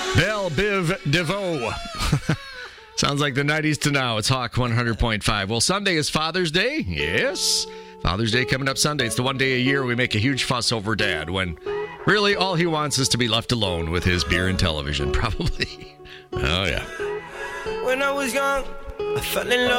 Belle Biv DeVoe. Sounds like the 90s to now. It's Hawk 100.5. Well, Sunday is Father's Day. Yes. Father's Day coming up Sunday. It's the one day a year we make a huge fuss over Dad when really all he wants is to be left alone with his beer and television, probably. Oh, yeah. When I was young, I fell in love.